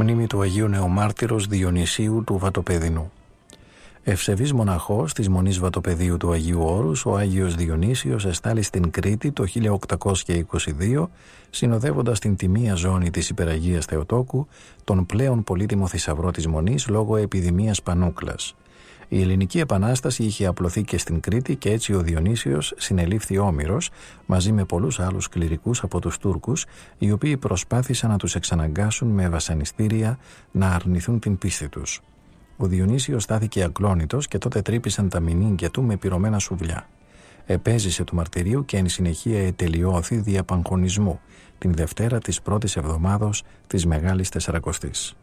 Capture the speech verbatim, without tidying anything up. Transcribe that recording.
Μνήμη του Αγίου Νεομάρτυρος Διονυσίου του Βατοπεδινού. Ευσεβής μοναχός της Μονής Βατοπεδίου του Αγίου Όρους, ο Άγιος Διονύσιος εστάλει στην Κρήτη το χίλια οκτακόσια είκοσι δύο, συνοδεύοντας την τιμία ζώνη της Υπεραγίας Θεοτόκου, τον πλέον πολύτιμο θησαυρό της Μονής λόγω επιδημίας πανούκλας. Η Ελληνική Επανάσταση είχε απλωθεί και στην Κρήτη και έτσι ο Διονύσιος συνελήφθη όμηρος μαζί με πολλούς άλλους κληρικούς από τους Τούρκους, οι οποίοι προσπάθησαν να τους εξαναγκάσουν με βασανιστήρια να αρνηθούν την πίστη τους. Ο Διονύσιος στάθηκε ακλόνητος και τότε τρύπησαν τα μηνύγκια του με πυρωμένα σουβλιά. Επέζησε του μαρτυρίου και εν συνεχεία ετελειώθη δια παγχωνισμού την Δευτέρα της πρώτης εβδομάδος της Μεγάλης Τεσσαρακοστής.